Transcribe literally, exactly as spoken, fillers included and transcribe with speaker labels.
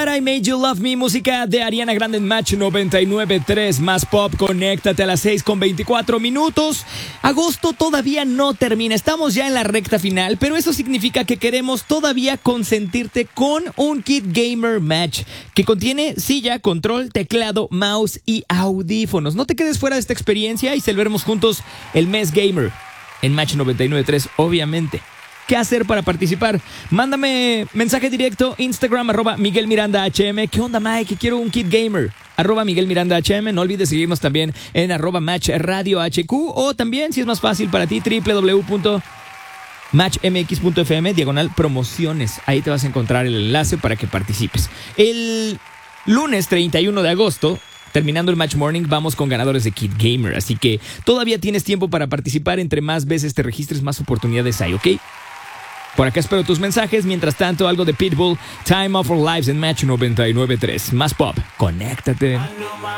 Speaker 1: I Made You Love Me, música de Ariana Grande en Match noventa y nueve punto tres. Más pop, conéctate a las seis con veinticuatro minutos. Agosto todavía no termina, estamos ya en la recta final, pero eso significa que queremos todavía consentirte con un kit gamer Match que contiene silla, control, teclado, mouse y audífonos. No te quedes fuera de esta experiencia y celebremos juntos el mes gamer en Match noventa y nueve punto tres, obviamente. ¿Qué hacer para participar? Mándame mensaje directo, Instagram, arroba Miguel Miranda H M. ¿Qué onda, Mike? Quiero un kit gamer. Arroba Miguel Miranda H M. No olvides seguirnos también en arroba Match Radio H Q. O también, si es más fácil para ti, doble u doble u doble u punto match m x punto f m, diagonal promociones. Ahí te vas a encontrar el enlace para que participes. El lunes treinta y uno de agosto, terminando el Match Morning, vamos con ganadores de Kit Gamer. Así que todavía tienes tiempo para participar. Entre más veces te registres, más oportunidades hay, ¿ok? Por acá espero tus mensajes. Mientras tanto, algo de Pitbull, Time of Our Lives en Match noventa y nueve punto tres. Más pop, conéctate.